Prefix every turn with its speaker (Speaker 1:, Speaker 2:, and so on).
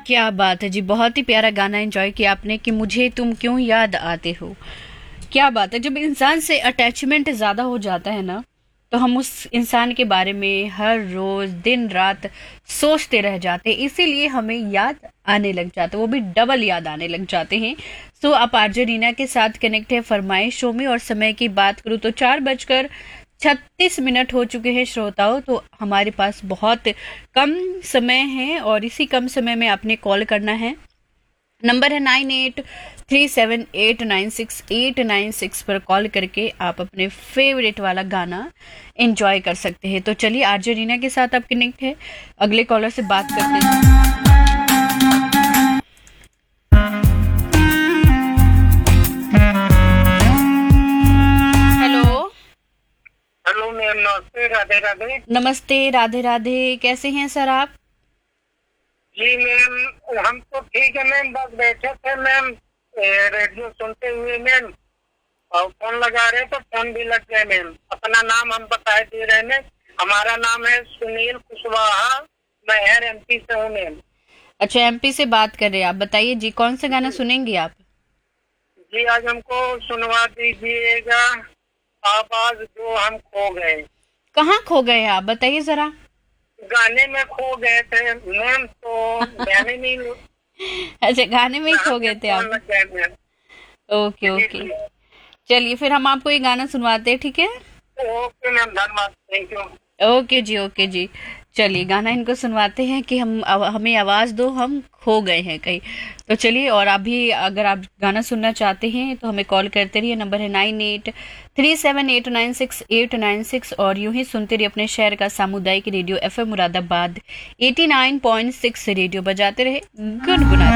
Speaker 1: क्या बात है जी, बहुत ही प्यारा गाना एंजॉय किया आपने कि मुझे तुम क्यों याद आते हो। क्या बात है, जब इंसान से अटैचमेंट ज्यादा हो जाता है ना, तो हम उस इंसान के बारे में हर रोज दिन रात सोचते रह जाते हैं, इसीलिए हमें याद आने लग जाते, वो भी डबल याद आने लग जाते हैं। सो आप आरजे रीना के साथ कनेक्ट है फरमाइश शो में, और समय की बात करूँ तो 4:36 हो चुके हैं श्रोताओं। तो हमारे पास बहुत कम समय है और इसी कम समय में आपने कॉल करना है। नंबर है 9837896896 पर कॉल करके आप अपने फेवरेट वाला गाना एंजॉय कर सकते हैं। तो चलिए आरजे रीना के साथ आप कनेक्ट है, अगले कॉलर से बात करते हैं। हेलो।
Speaker 2: हेलो मैम, नमस्ते। राधे राधे।
Speaker 1: नमस्ते, राधे राधे। कैसे हैं सर आप?
Speaker 2: जी मैम, हम तो ठीक है मैम, बस बैठे थे मैम, रेडियो सुनते हुए मैम, और फोन लगा रहे तो फोन भी लग गए मैम। अपना नाम हम बताए दे रहे हैं। हमारा नाम है सुनील कुशवाहा, मैं हर एमपी से हूँ मैम।
Speaker 1: अच्छा, एमपी से बात कर रहे हैं आप। बताइए जी, कौन सा गाना सुनेंगे आप?
Speaker 2: जी आज हमको सुनवा दीजिएगा आवाज जो हम खो गए।
Speaker 1: कहाँ खो गए आप, बताइए जरा।
Speaker 2: गाने में खो गए थे मैम, तो गाने में
Speaker 1: अच्छा, गाने में ही खो गए थे
Speaker 2: फोन
Speaker 1: आप।
Speaker 2: लग गए मैम।
Speaker 1: ओके
Speaker 2: जी
Speaker 1: ओके,
Speaker 2: जी।
Speaker 1: चलिए फिर हम आपको ये गाना सुनवाते हैं, ठीक है?
Speaker 2: ओके मैम, धन्यवाद, thank you.
Speaker 1: Okay ji, okay जी। चलिए गाना इनको सुनवाते हैं कि हमें आवाज दो, हम खो गए हैं कहीं। तो चलिए, और अभी अगर आप गाना सुनना चाहते हैं तो हमें कॉल करते रहिए। नंबर है 9837896896, और यूं ही सुनते रहिए अपने शहर का सामुदायिक रेडियो FM मुरादाबाद 89.6 रेडियो बजाते रहे, गुनगुनाते